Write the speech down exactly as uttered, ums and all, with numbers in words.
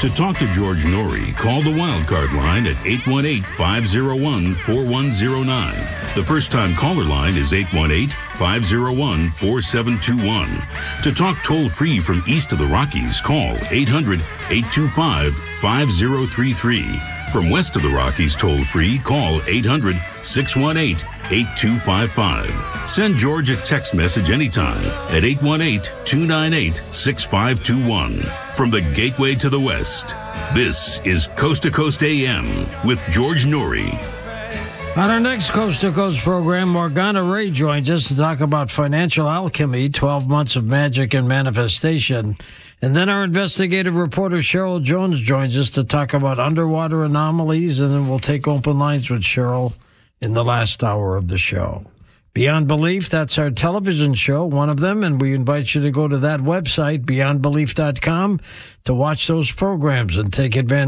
To talk to George Norrie, call the Wildcard line at eight one eight, five oh one, four one oh nine. The first-time caller line is eight one eight, five oh one, four seven two one. To talk toll-free from east of the Rockies, call eight hundred, eight two five, five oh three three. From west of the Rockies toll-free, call eight hundred, six one eight, eight two five five. Send George a text message anytime at eight one eight, two nine eight, six five two one. From the Gateway to the West, this is Coast to Coast A M with George Norrie. On our next Coast to Coast program, Morgana Ray joins us to talk about financial alchemy, twelve months of magic and manifestation. And then our investigative reporter Cheryl Jones joins us to talk about underwater anomalies, and then we'll take open lines with Cheryl in the last hour of the show. Beyond Belief, that's our television show, one of them, and we invite you to go to that website, beyond belief dot com, to watch those programs and take advantage